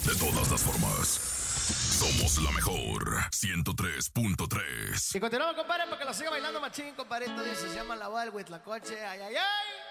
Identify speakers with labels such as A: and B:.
A: De todas las formas, somos la mejor 103.3.
B: Y continuamos, compadre, para que lo siga bailando machín, compadre. Esto se llama La Boda del Huitlacoche. Ay, ay, ay.